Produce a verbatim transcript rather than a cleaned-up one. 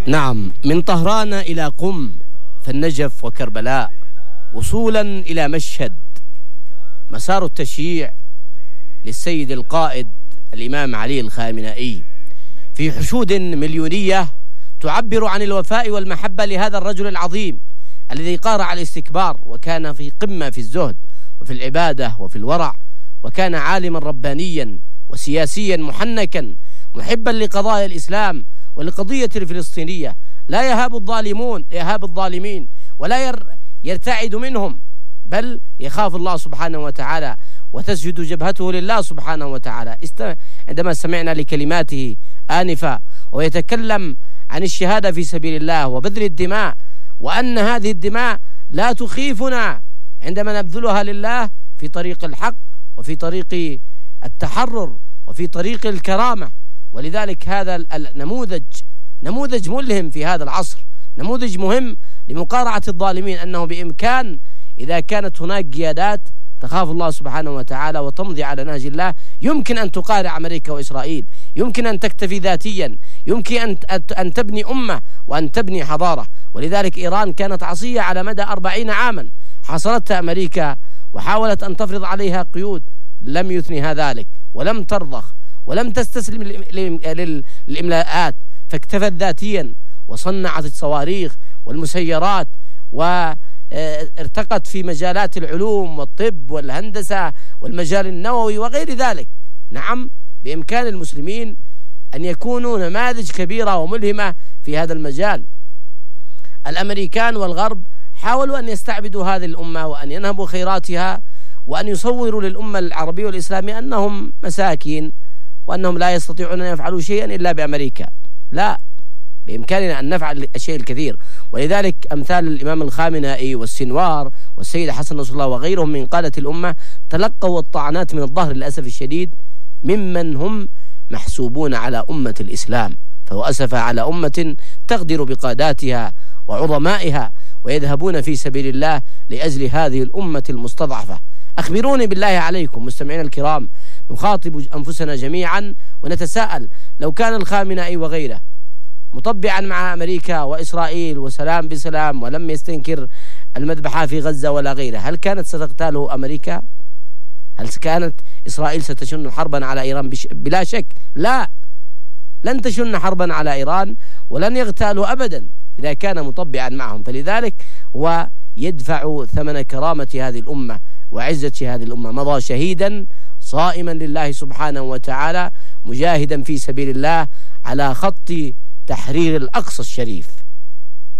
نعم، من طهران إلى قم فالنجف وكربلاء وصولا إلى مشهد، مسار التشييع للسيد القائد الإمام علي الخامنئي في حشود مليونية تعبر عن الوفاء والمحبة لهذا الرجل العظيم الذي قارع الاستكبار، وكان في قمة في الزهد وفي العبادة وفي الورع، وكان عالما ربانيا وسياسيا محنكا محبا لقضايا الإسلام ولقضية الفلسطينية، لا يهاب الظالمون يهاب الظالمين ولا يرتعد منهم، بل يخاف الله سبحانه وتعالى وتسجد جبهته لله سبحانه وتعالى. عندما سمعنا لكلماته آنفا ويتكلم عن الشهادة في سبيل الله وبذل الدماء، وأن هذه الدماء لا تخيفنا عندما نبذلها لله في طريق الحق وفي طريق التحرر وفي طريق الكرامة. ولذلك هذا النموذج نموذج ملهم في هذا العصر، نموذج مهم لمقارعة الظالمين، أنه بإمكان إذا كانت هناك قيادات تخاف الله سبحانه وتعالى وتمضي على نهج الله، يمكن أن تقارع أمريكا وإسرائيل، يمكن أن تكتفي ذاتيا، يمكن أن أن تبني أمة وأن تبني حضارة. ولذلك إيران كانت عصية على مدى أربعين عاما، حاصرتها أمريكا وحاولت أن تفرض عليها قيود، لم يثنها ذلك ولم ترضخ ولم تستسلم للإملاءات، فاكتفت ذاتيا وصنعت الصواريخ والمسيرات وارتقت في مجالات العلوم والطب والهندسة والمجال النووي وغير ذلك. نعم، بإمكان المسلمين أن يكونوا نماذج كبيرة وملهمة في هذا المجال. الأمريكان والغرب حاولوا أن يستعبدوا هذه الأمة وأن ينهبوا خيراتها وأن يصوروا للأمة العربية والإسلامية أنهم مساكين وأنهم لا يستطيعون أن يفعلوا شيئا إلا بأمريكا. لا، بإمكاننا أن نفعل الشيء الكثير. ولذلك أمثال الإمام الخامنئي والسنوار والسيد حسن نصر الله وغيرهم من قادة الأمة تلقوا الطعنات من الظهر للأسف الشديد ممن هم محسوبون على أمة الإسلام، فهو أسف على أمة تغدر بقاداتها وعظمائها ويذهبون في سبيل الله لأجل هذه الأمة المستضعفة. أخبروني بالله عليكم مستمعين الكرام، نخاطب أنفسنا جميعا ونتساءل، لو كان الخامنئي وغيره مطبعا مع أمريكا وإسرائيل وسلام بسلام ولم يستنكر المذبحة في غزة ولا غيره، هل كانت ستقتاله أمريكا؟ هل كانت إسرائيل ستشن حربا على إيران؟ بلا شك لا، لن تشن حربا على إيران ولن يغتالوا أبدا إذا كان مطبعا معهم. فلذلك هو يدفع ثمن كرامة هذه الأمة وعزة هذه الأمة، مضى شهيدا صائما لله سبحانه وتعالى مجاهدا في سبيل الله على خط تحرير الأقصى الشريف.